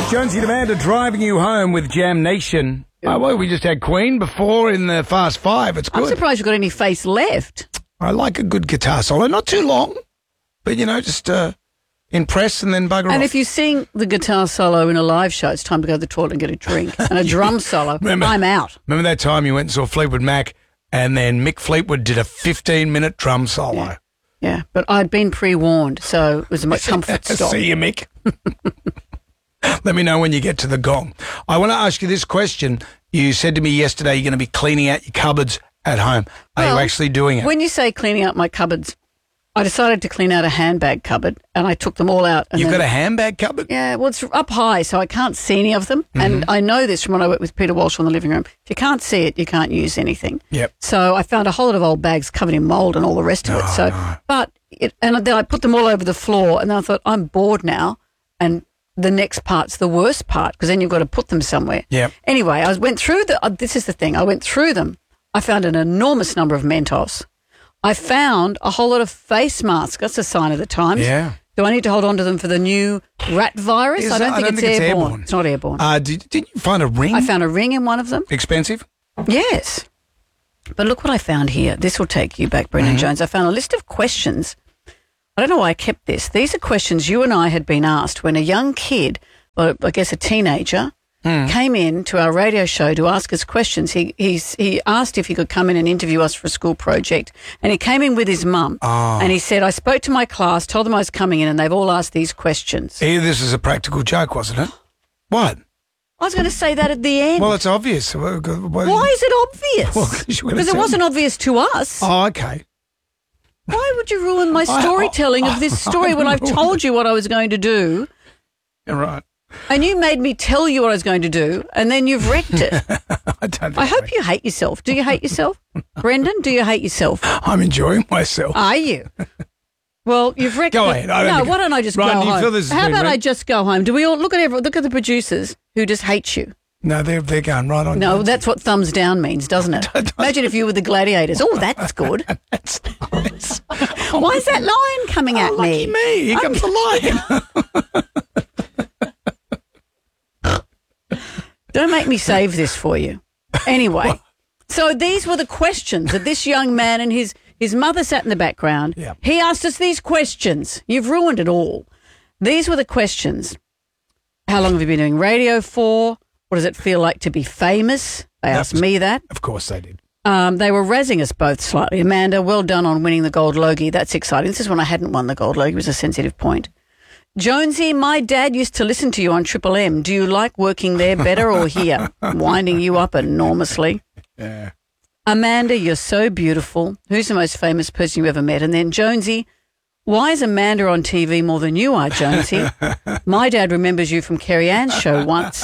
Jonesy and Amanda driving you home with Jam Nation. Well, we just had Queen before in the Fast Five. It's good. I'm surprised you've got any face left. I like a good guitar solo. Not too long, but, just impress and then bugger off. And if you sing the guitar solo in a live show, it's time to go to the toilet and get a drink. And a drum solo, I'm out. Remember that time you went and saw Fleetwood Mac and then Mick Fleetwood did a 15-minute drum solo? Yeah, but I'd been pre-warned, so it was a comfort stop. See you, Mick. Let me know when you get to the gong. I want to ask you this question. You said to me yesterday you're going to be cleaning out your cupboards at home. Are you actually doing it? When you say cleaning out my cupboards, I decided to clean out a handbag cupboard and I took them all out. And You've got a handbag cupboard? Yeah, well, it's up high, so I can't see any of them. Mm-hmm. And I know this from when I worked with Peter Walsh on the living room. If you can't see it, you can't use anything. Yep. So I found a whole lot of old bags covered in mould and all the rest of it. So, no. And then I put them all over the floor and then I thought, I'm bored now. And the next part's the worst part because then you've got to put them somewhere. Yep. Anyway, I went through this is the thing. I went through them. I found an enormous number of Mentos. I found a whole lot of face masks. That's a sign of the times. Yeah. Do I need to hold on to them for the new rat virus? I don't think it's airborne. It's not airborne. Did you find a ring? I found a ring in one of them. Expensive? Yes. But look what I found here. This will take you back, Brendan Jones. I found a list of questions. I don't know why I kept this. These are questions you and I had been asked when a young kid, or I guess a teenager, came in to our radio show to ask us questions. He asked if he could come in and interview us for a school project, and he came in with his mum, and he said, I spoke to my class, told them I was coming in, and they've all asked these questions. This is a practical joke, wasn't it? What? I was going to say that at the end. Well, it's obvious. Why is it obvious? Well, because it wasn't obvious to us. Oh, okay. Why would you ruin my storytelling of this story when I've told you what I was going to do? You're right. And you made me tell you what I was going to do, and then you've wrecked it. I hope you hate yourself. Do you hate yourself? Brendan, do you hate yourself? I'm enjoying myself. Are you? Well, you've wrecked go it. ahead. Why don't I just Ryan, go home? Feel this How about I just go home? Do we all look at the producers who just hate you? No, they're going right on. No, that's what thumbs down means, doesn't it? Imagine if you were the gladiators. Oh, that's good. That's nice. Why is that lion coming at me? Lucky me. Here comes the lion. Don't make me save this for you. Anyway, so these were the questions that this young man and his mother sat in the background. Yeah. He asked us these questions. You've ruined it all. These were the questions. How long have you been doing radio for? What does it feel like to be famous? They asked me that. Of course they did. They were razzing us both slightly. Amanda, well done on winning the Gold Logie. That's exciting. This is when I hadn't won the Gold Logie. It was a sensitive point. Jonesy, my dad used to listen to you on Triple M. Do you like working there better or here? Winding you up enormously. Yeah. Amanda, you're so beautiful. Who's the most famous person you ever met? And then Jonesy, why is Amanda on TV more than you are, Jonesy? My dad remembers you from Kerry Ann's show once.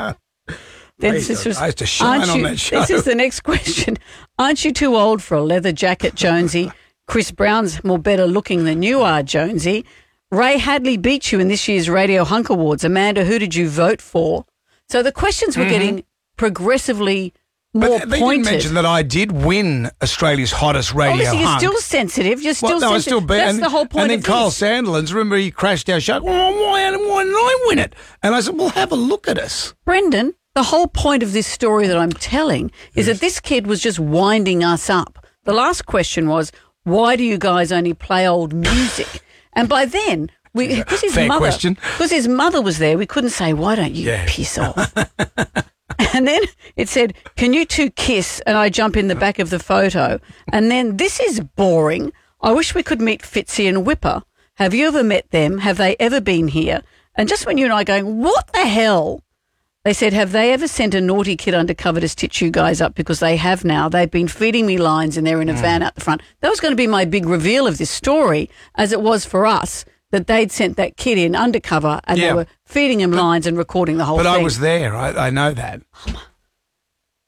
I used to shine on that show. This is the next question. Aren't you too old for a leather jacket, Jonesy? Chris Brown's more better looking than you are, Jonesy. Ray Hadley beat you in this year's Radio Hunk Awards. Amanda, who did you vote for? So the questions were getting progressively more but they pointed. didn't mention that I did win Australia's hottest radio Obviously, you're hunk. still sensitive. You're still I sensitive. still That's the whole point And then of Kyle this. Sandilands, remember he crashed our show. Why didn't I win it? And I said, well, have a look at us. Brendan, the whole point of this story that I'm telling is that this kid was just winding us up. The last question was, why do you guys only play old music? And by then, because his mother was there, we couldn't say, why don't you piss off? And then it said, can you two kiss? And I jump in the back of the photo. And then, this is boring. I wish we could meet Fitzy and Whipper. Have you ever met them? Have they ever been here? And just when you and I are going, what the hell? They said, have they ever sent a naughty kid undercover to stitch you guys up? Because they have now. They've been feeding me lines and they're in a van out the front. That was going to be my big reveal of this story, as it was for us, that they'd sent that kid in undercover and they were feeding him lines and recording the whole thing. But I was there. I know that.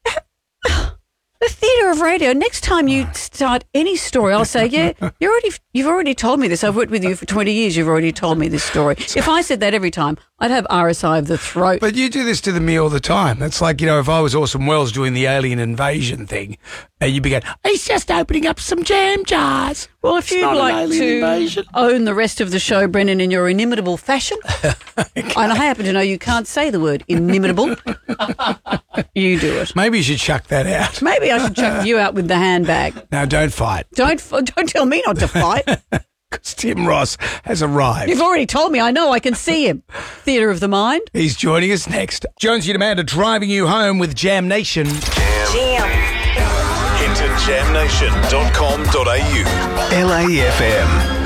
The theatre of radio. Next time you start any story, I'll say, yeah, you're already You've already told me this. I've worked with you for 20 years. You've already told me this story. If I said that every time, I'd have RSI of the throat. But you do this to me all the time. It's like, if I was Orson Welles doing the alien invasion thing, and you'd be going, he's just opening up some jam jars. Well, if you'd like to own the rest of the show, Brendan, in your inimitable fashion, and I happen to know you can't say the word inimitable, you do it. Maybe you should chuck that out. Maybe I should chuck you out with the handbag. No, don't fight. Don't tell me not to fight. Because Tim Ross has arrived. You've already told me. I know. I can see him. Theatre of the Mind. He's joining us next. Jonesy and Amanda driving you home with Jam Nation. Jam. Head to jamnation.com.au. LAFM.